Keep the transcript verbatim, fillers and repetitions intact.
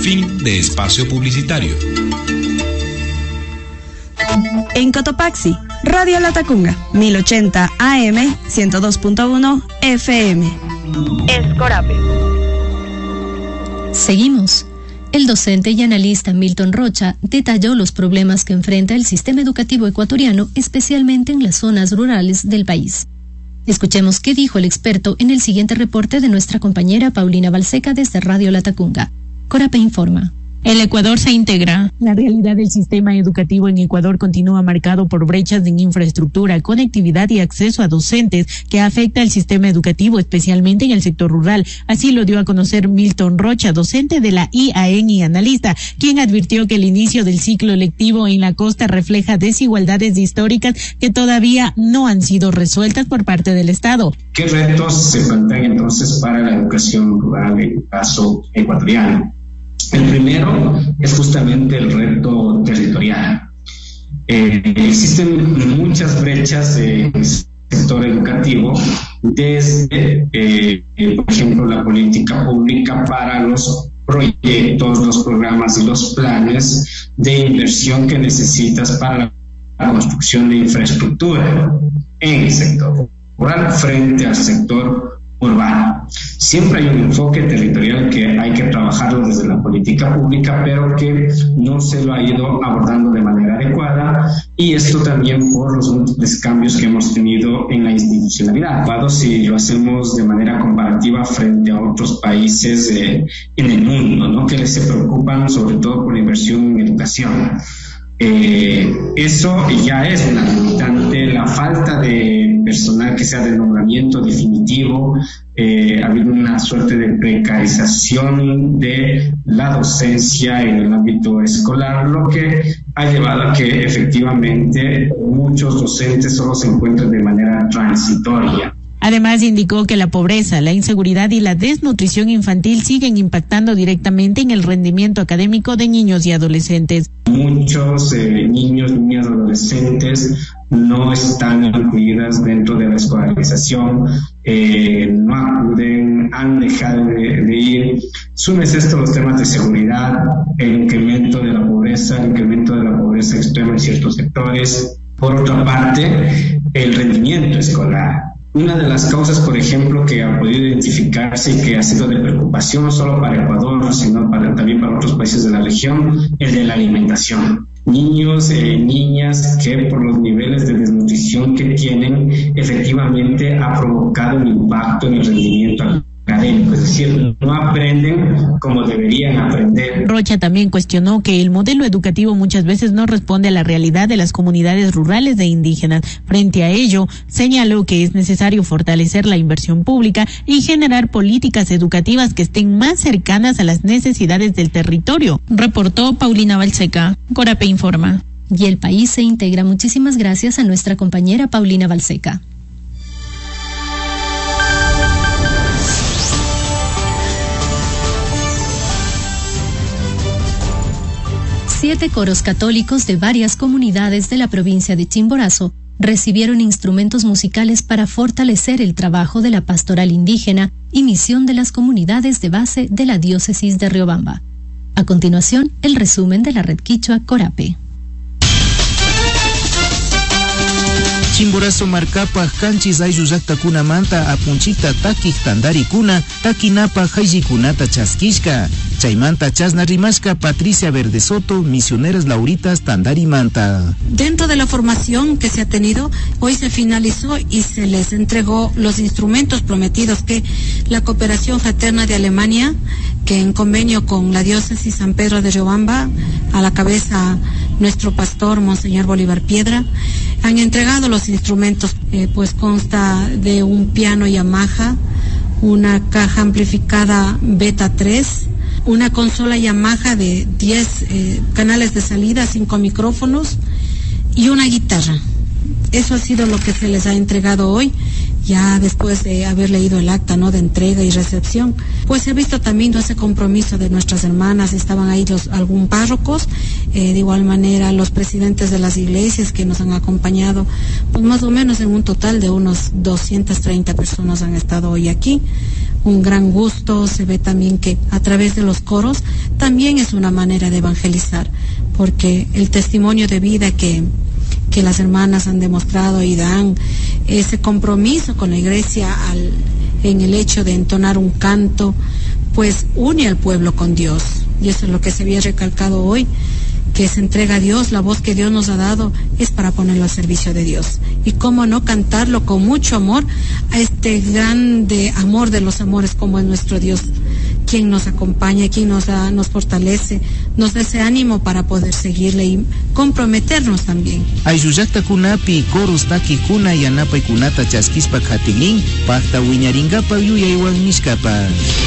Fin de espacio publicitario. En Cotopaxi, Radio Latacunga, mil ochenta A M, ciento dos punto uno F M. Es Corape. Seguimos. El docente y analista Milton Rocha detalló los problemas que enfrenta el sistema educativo ecuatoriano, especialmente en las zonas rurales del país. Escuchemos qué dijo el experto en el siguiente reporte de nuestra compañera Paulina Balseca desde Radio Latacunga. Corape informa. El Ecuador se integra. La realidad del sistema educativo en Ecuador continúa marcado por brechas en infraestructura, conectividad y acceso a docentes que afecta al sistema educativo, especialmente en el sector rural. Así lo dio a conocer Milton Rocha, docente de la I A E N y analista, quien advirtió que el inicio del ciclo lectivo en la costa refleja desigualdades históricas que todavía no han sido resueltas por parte del Estado. ¿Qué retos se plantean entonces para la educación rural en el caso ecuatoriano? El primero es justamente el reto territorial. Eh, existen muchas brechas en el sector educativo, desde, eh, por ejemplo, la política pública para los proyectos, los programas y los planes de inversión que necesitas para la construcción de infraestructura en el sector rural frente al sector urbano. Siempre hay un enfoque territorial que hay que trabajarlo desde la política pública, pero que no se lo ha ido abordando de manera adecuada, y esto también por los múltiples cambios que hemos tenido en la institucionalidad. Si lo hacemos de manera comparativa frente a otros países eh, en el mundo, ¿no?, que se preocupan sobre todo por la inversión en educación. Eh, eso ya es una limitante, la falta de personal que sea de nombramiento definitivo, eh, ha habido una suerte de precarización de la docencia en el ámbito escolar, lo que ha llevado a que efectivamente muchos docentes solo se encuentren de manera transitoria. Además, indicó que la pobreza, la inseguridad y la desnutrición infantil siguen impactando directamente en el rendimiento académico de niños y adolescentes. Muchos eh, niños, niñas, adolescentes no están incluidas dentro de la escolarización, eh, no acuden, han dejado de, de ir. Súmese esto los temas de seguridad, el incremento de la pobreza, el incremento de la pobreza extrema en ciertos sectores. Por otra parte, el rendimiento escolar. Una de las causas, por ejemplo, que ha podido identificarse y que ha sido de preocupación no solo para Ecuador, sino para, también para otros países de la región, es de la alimentación. Niños, eh, niñas que por los niveles de desnutrición que tienen, efectivamente ha provocado un impacto en el rendimiento académico, es decir, no aprenden como deberían aprender. Rocha también cuestionó que el modelo educativo muchas veces no responde a la realidad de las comunidades rurales e indígenas. Frente a ello, señaló que es necesario fortalecer la inversión pública y generar políticas educativas que estén más cercanas a las necesidades del territorio. Reportó Paulina Balseca. Corape informa. Y el país se integra. Muchísimas gracias a nuestra compañera Paulina Balseca. Siete coros católicos de varias comunidades de la provincia de Chimborazo recibieron instrumentos musicales para fortalecer el trabajo de la pastoral indígena y misión de las comunidades de base de la diócesis de Riobamba. A continuación, el resumen de la red quichua Corape. Chimborazo marcapa canchis aylluyakta kuna manta apunchikta takik tandari kuna takinapa hayji kunata chaskishka. Chaymanta chasna rimashka Patricia Verde Soto, misioneras Lauritas tandari manta. Dentro de la formación que se ha tenido, hoy se finalizó y se les entregó los instrumentos prometidos que la Cooperación Fraterna de Alemania, que en convenio con la diócesis San Pedro de Riobamba, a la cabeza nuestro pastor Monseñor Bolívar Piedra, han entregado los instrumentos, eh, pues consta de un piano Yamaha, una caja amplificada Beta tres, una consola Yamaha de diez eh, canales de salida, cinco micrófonos y una guitarra. Eso ha sido lo que se les ha entregado hoy, ya después de haber leído el acta, ¿no?, de entrega y recepción. Pues he visto también ese compromiso de nuestras hermanas, estaban ahí los algún párrocos, eh, de igual manera los presidentes de las iglesias que nos han acompañado, pues más o menos en un total de unos doscientas treinta personas han estado hoy aquí. Un gran gusto, se ve también que a través de los coros también es una manera de evangelizar, porque el testimonio de vida que, que las hermanas han demostrado y dan, ese compromiso con la iglesia al, en el hecho de entonar un canto, pues une al pueblo con Dios. Y eso es lo que se había recalcado hoy, que se entrega a Dios, la voz que Dios nos ha dado es para ponerlo al servicio de Dios. Y cómo no cantarlo con mucho amor a este grande amor de los amores como es nuestro Dios, quien nos acompaña, quien nos da, nos fortalece, nos da ese ánimo para poder seguirle y comprometernos también. Ayuyakta kunapi koros taki kuna yanapay kunata chaskispa khatignin, pakta wiñaringapa yuyaywan nishkapa.